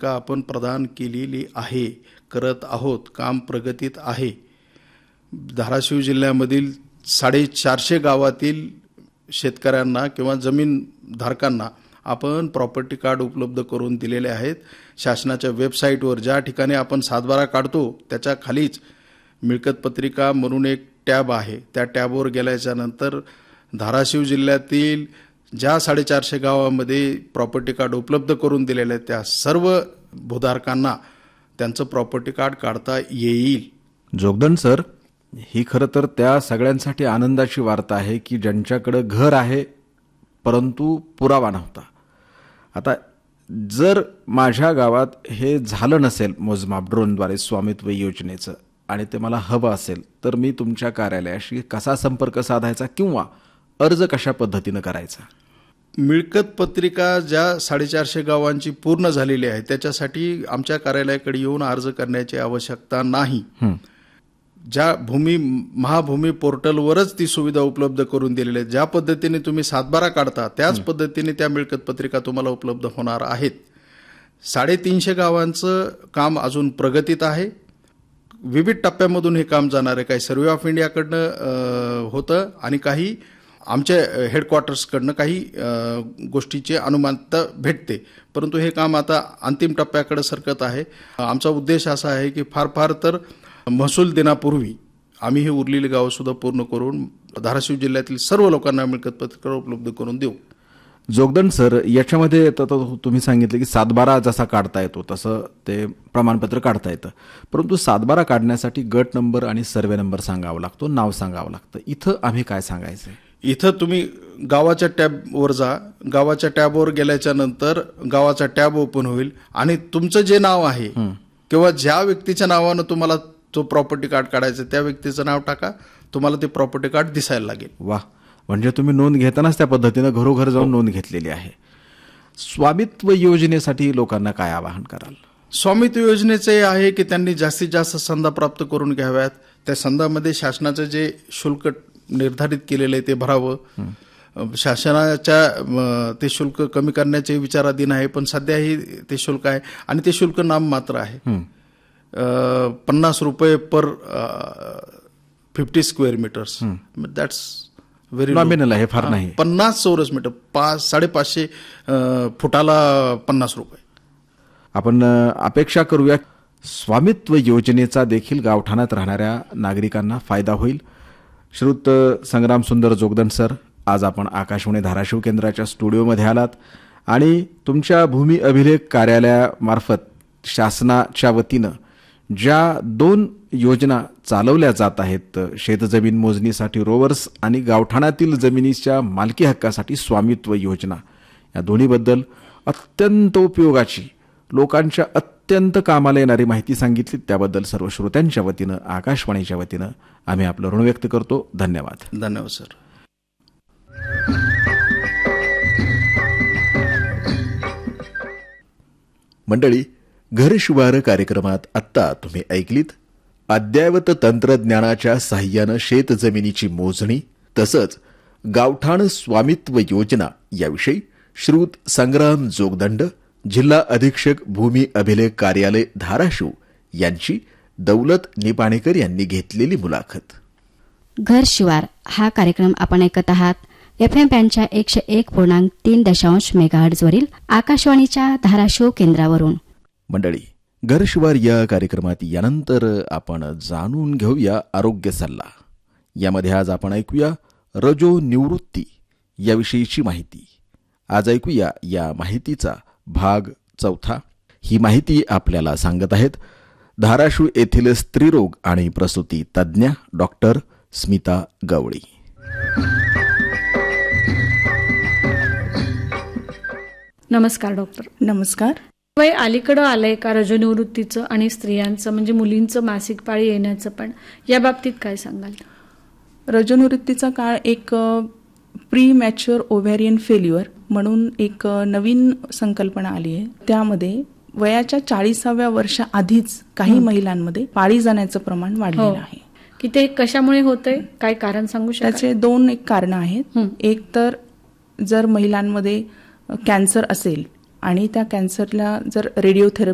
Property आपण प्रदान केलेली आहे, करत आहोत, काम प्रगतीत आहे. धाराशिव जिल्ह्यामधील 450 गावातील शेतकऱ्यांना किंवा जमीन धारकांना आपण प्रॉपर्टी कार्ड उपलब्ध करून दिलेले आहेत. शासनाच्या वेबसाईटवर ज्या ठिकाणी आपण सातबारा काढतो त्याच्या खालीच मिळकत पत्रिका म्हणून एक टॅब आहे. त्या टॅबवर गेल्याच्या नंतर धाराशिव जिल्ह्यातील ज्या 450 गावामध्ये प्रॉपर्टी कार्ड उपलब्ध करून दिलेले आहेत त्या सर्व भूधारकांना त्यांचं प्रॉपर्टी कार्ड काढता येईल. जोगदंड सर, ही खरं तर त्या सगळ्यांसाठी आनंदाची वार्ता आहे की ज्यांच्याकडे घर आहे परंतु पुरावा नव्हता. आता जर माझ्या गावात हे झालं नसेल मोजमाप ड्रोनद्वारे स्वामित्व योजनेचं आणि ते मला हवं असेल तर मी तुमच्या कार्यालयाशी कसा संपर्क साधायचा किंवा अर्ज कशा पद्धतीनं करायचा? मिळकत पत्रिका ज्या 450 गावांची पूर्ण झालेली आहे त्याच्यासाठी आमच्या कार्यालयाकडे येऊन अर्ज करण्याची आवश्यकता नाही. ज्या महाभूमी पोर्टलवरच ती सुविधा उपलब्ध करून दिलेली आहे. ज्या पद्धतीने तुम्ही सातबारा काढता त्याच पद्धतीने त्या मिळकत पत्रिका तुम्हाला उपलब्ध होणार आहेत. 350 गावांचं काम अजून प्रगतीत आहे. विविध टप्प्यामधून हे काम जाणार आहे. काही सर्व्हे ऑफ इंडियाकडनं होतं आणि काही आमच्या हेडक्वार्टर्सकडनं काही गोष्टीची अनुमानता भेटते, परंतु हे काम आता अंतिम टप्प्याकडे सरकत आहे. आमचा उद्देश असा आहे की फार तर महसूल दिनापूर्वी आम्ही हे उरलेली गावं सुद्धा पूर्ण करून धाराशिव जिल्ह्यातील सर्व लोकांना मिळकत पत्रिका उपलब्ध करून देऊ. जोगदंड सर, याच्यामध्ये तुम्ही सांगितलं की सातबारा जसा काढता येतो तसं ते प्रमाणपत्र काढता येतं, परंतु सातबारा काढण्यासाठी गट नंबर आणि सर्वे नंबर सांगावा लागतो, नाव सांगावं लागतं. इथं आम्ही काय सांगायचं? इथं तुम्ही गावाच्या टॅबवर जा. गावाच्या टॅबवर गेल्याच्या नंतर गावाचा टॅब ओपन होईल आणि तुमचं जे नाव आहे किंवा ज्या व्यक्तीच्या नावानं तुम्हाला तो प्रॉपर्टी कार्ड काढायचं त्या व्यक्तीचं नाव टाका, तुम्हाला ते प्रॉपर्टी कार्ड दिसायला लागेल. वा, म्हणजे तुम्ही नोंद घेतानाच त्या पद्धतीनं घरोघर जाऊन नोंद घेतलेली आहे. स्वामित्व योजनेसाठी लोकांना काय आवाहन कराल? स्वामित्व योजनेचे आहे की त्यांनी जास्तीत जास्त संधा प्राप्त करून घ्याव्यात. त्या संधामध्ये शासनाचं जे शुल्क निर्धारित केलेलं आहे ते भरावं. शासनाच्या ते शुल्क कमी करण्याचे विचाराधीन आहे, पण सध्याही ते शुल्क आहे आणि ते शुल्क नाममात्र आहे. 50 रुपये पर 50 square metres. That's very nominal आहे, फार नाही. 50 चौरस मीटर 550 फुटाला 50 रुपये. आपण अपेक्षा करूया स्वामित्व योजनेचा देखील गावठाणात राहणाऱ्या नागरिकांना फायदा होईल. श्रीयुत संग्राम सुंदर जोगदंड सर, आज आपण आकाशवाणी धाराशिव केंद्राच्या स्टुडिओमध्ये आलात आणि तुमच्या भूमी अभिलेख कार्यालयामार्फत शासनाच्या वतीनं ज्या 2 योजना चालवल्या जात आहेत, शेतजमीन मोजणीसाठी रोवर्स आणि गावठाणातील जमिनीच्या मालकी हक्कासाठी स्वामित्व योजना, या दोन्हीबद्दल अत्यंत उपयोगाची, लोकांच्या अत्यंत कामाला येणारी माहिती सांगितली. त्याबद्दल सर्व श्रोत्यांच्या वतीनं, आकाशवाणीच्या वतीनं आम्ही आपलं ऋण व्यक्त करतो. धन्यवाद. धन्यवाद सर. मंडळी, घरशिवार कार्यक्रमात आत्ता तुम्ही ऐकलीत अद्ययावत तंत्रज्ञानाच्या साहाय्यानं शेतजमिनीची मोजणी तसंच गावठाण स्वामित्व योजना याविषयी श्रीयुत संग्राम जोगदंड, जिल्हा अधीक्षक भूमी अभिलेख कार्यालय धाराशिव यांची दौलत निपाणेकर यांनी घेतलेली मुलाखत. घर शिवार हा कार्यक्रम आपण ऐकत आहात FM बँडच्या 101.3 मेगाहर्ट्झवरील आकाशवाणीच्या धाराशिव केंद्रावरून. मंडळी, घरशिवार या कार्यक्रमात यानंतर आपण जाणून घेऊया आरोग्य सल्ला. यामध्ये आज आपण ऐकूया रजो निवृत्ती याविषयीची माहिती. आज ऐकूया या माहितीचा भाग 4. ही माहिती आपल्याला सांगत आहेत धाराशिव येथील स्त्रीरोग आणि प्रसूती तज्ज्ञ डॉक्टर स्मिता गवळी. नमस्कार डॉक्टर. नमस्कार. वय अलीकडं आलंय का रजोनिवृत्तीचं आणि स्त्रियांचं म्हणजे मुलींचं मासिक पाळी येण्याचं पण, या बाबतीत काय सांगाल? रजोनिवृत्तीचा काळ एक प्री मॅच्युअर ओव्हॅरियन फेल्युअर म्हणून एक नवीन संकल्पना आली आहे. त्यामध्ये वयाच्या 40व्या वर्षाआधीच काही महिलांमध्ये पाळी जाण्याचं प्रमाण वाढलेलं आहे. की ते कशामुळे होतंय, काय कारण सांगू शकाल? त्याचे 2 कारण आहेत. एक तर जर महिलांमध्ये कॅन्सर असेल आणि त्या कॅन्सरला जर रेडिओथेरपी